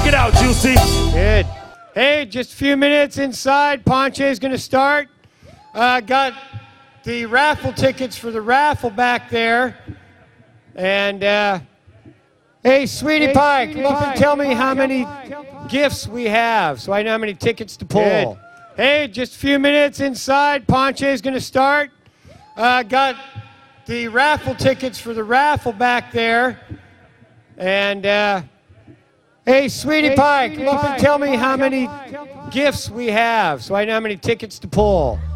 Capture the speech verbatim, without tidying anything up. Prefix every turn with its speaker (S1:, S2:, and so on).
S1: Check it out, Juicy.
S2: Good. Hey, just a few minutes inside. Ponche's going to start. Uh, got the raffle tickets for the raffle back there. And, uh, hey, Sweetie
S3: Hey,
S2: Pie,
S3: Sweetie
S2: come up
S3: Pie,
S2: and tell me
S3: come
S2: how
S3: on,
S2: many
S3: come on.
S2: gifts we have so I know how many tickets to pull.
S3: Good.
S2: Hey, just a few minutes inside. Ponche's going to start. Uh, got the raffle tickets for the raffle back there. And, uh, hey, Sweetie
S3: Hey,
S2: Pie,
S3: Sweetie
S2: come up
S3: Pie,
S2: and tell me
S3: come
S2: how
S3: on,
S2: many
S3: come on.
S2: gifts we have so I know how many tickets to pull.